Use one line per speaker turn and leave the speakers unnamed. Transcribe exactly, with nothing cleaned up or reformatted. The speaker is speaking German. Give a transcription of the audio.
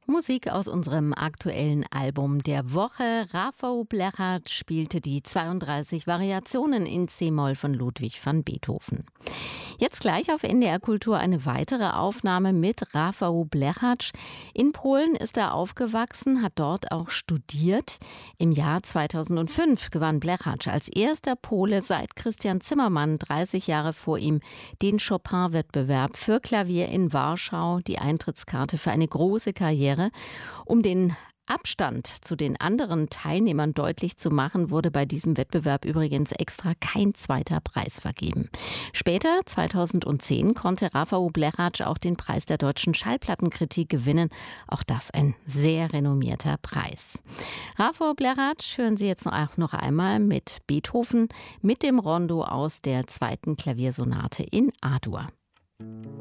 Musik aus unserem aktuellen Album der Woche. Rafał Blechacz spielte die zweiunddreißig Variationen in C-Moll von Ludwig van Beethoven. Jetzt gleich auf N D R Kultur eine weitere Aufnahme mit Rafał Blechacz. In Polen ist er aufgewachsen, hat dort auch studiert. Im Jahr zweitausendfünf gewann Blechacz als erster Pole seit Christian Zimmermann dreißig Jahre vor ihm den Chopin-Wettbewerb für Klavier in Warschau, die Eintrittskarte für eine große Karriere. Um den Abstand zu den anderen Teilnehmern deutlich zu machen, wurde bei diesem Wettbewerb übrigens extra kein zweiter Preis vergeben. Später, zweitausendzehn, konnte Rafał Blechacz auch den Preis der deutschen Schallplattenkritik gewinnen. Auch das ein sehr renommierter Preis. Rafał Blechacz hören Sie jetzt auch noch einmal mit Beethoven, mit dem Rondo aus der zweiten Klaviersonate in A-Dur.